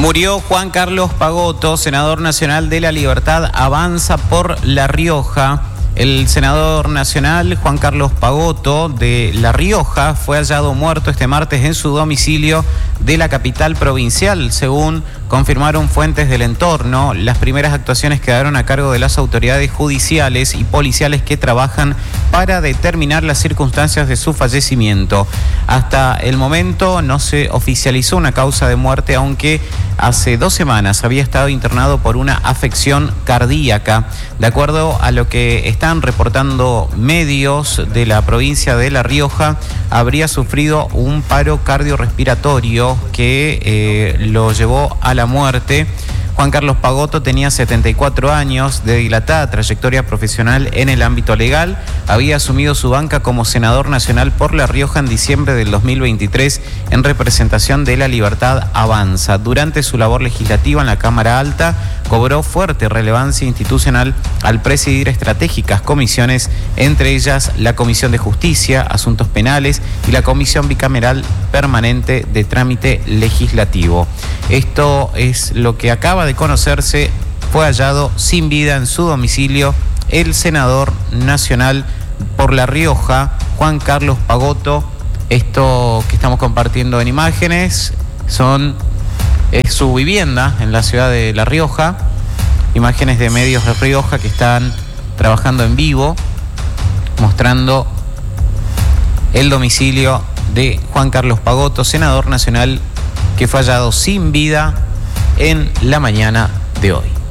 Murió Juan Carlos Pagotto, senador nacional de La Libertad Avanza por La Rioja. El senador nacional Juan Carlos Pagotto de La Rioja fue hallado muerto este martes en su domicilio de la capital provincial, según confirmaron fuentes del entorno. Las primeras actuaciones quedaron a cargo de las autoridades judiciales y policiales que trabajan para determinar las circunstancias de su fallecimiento. Hasta el momento no se oficializó una causa de muerte, aunque hace 2 semanas había estado internado por una afección cardíaca. De acuerdo a lo que están reportando medios de la provincia de La Rioja, habría sufrido un paro cardiorrespiratorio que lo llevó a la muerte. Juan Carlos Pagotto tenía 74 años, de dilatada trayectoria profesional en el ámbito legal. Había asumido su banca como senador nacional por La Rioja en diciembre del 2023 en representación de La Libertad Avanza. Durante su labor legislativa en la Cámara Alta, cobró fuerte relevancia institucional al presidir estratégicas comisiones, entre ellas la Comisión de Justicia, Asuntos Penales y la Comisión Bicameral Permanente de Trámite Legislativo. Esto es lo que acaba de conocerse. Fue hallado sin vida en su domicilio el senador nacional por La Rioja, Juan Carlos Pagotto. Esto que estamos compartiendo en imágenes es su vivienda en la ciudad de La Rioja. Imágenes de medios de Rioja que están trabajando en vivo, mostrando el domicilio de Juan Carlos Pagotto, senador nacional, que fue hallado sin vida en la mañana de hoy.